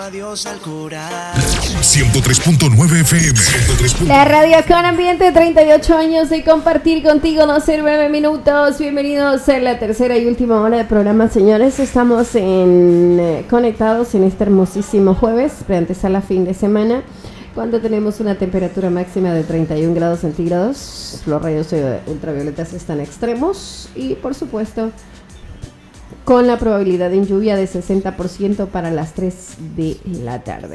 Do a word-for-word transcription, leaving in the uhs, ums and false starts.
Adiós al corazón. ciento tres punto nueve F M. ciento tres. La radio con ambiente, treinta y ocho años de compartir contigo, no ser nueve minutos. Bienvenidos a la tercera y última hora del programa, señores. Estamos en, eh, conectados en este hermosísimo jueves, antes a la fin de semana, cuando tenemos una temperatura máxima de treinta y un grados centígrados. Los rayos ultravioletas están extremos y, por supuesto, con la probabilidad de lluvia de sesenta por ciento para las tres de la tarde.